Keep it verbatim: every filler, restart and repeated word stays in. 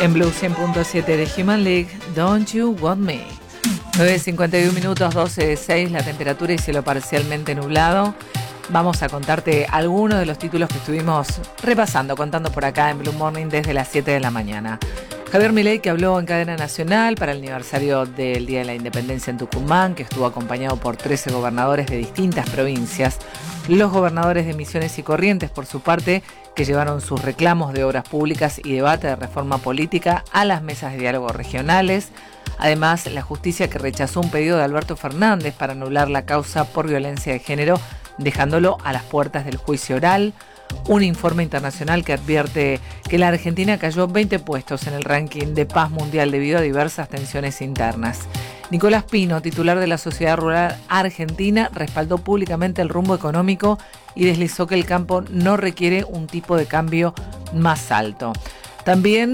En Blue cien punto siete de Human League, Don't You Want Me. nueve cincuenta y uno minutos, doce de seis, la temperatura y cielo parcialmente nublado. Vamos a contarte algunos de los títulos que estuvimos repasando, contando por acá en Blue Morning desde las siete de la mañana. Javier Milei, que habló en cadena nacional para el aniversario del Día de la Independencia en Tucumán, que estuvo acompañado por trece gobernadores de distintas provincias. Los gobernadores de Misiones y Corrientes, por su parte, que llevaron sus reclamos de obras públicas y debate de reforma política a las mesas de diálogo regionales. Además, la justicia que rechazó un pedido de Alberto Fernández para anular la causa por violencia de género, dejándolo a las puertas del juicio oral. Un informe internacional que advierte que la Argentina cayó veinte puestos en el ranking de paz mundial debido a diversas tensiones internas. Nicolás Pino, titular de la Sociedad Rural Argentina, respaldó públicamente el rumbo económico y deslizó que el campo no requiere un tipo de cambio más alto. También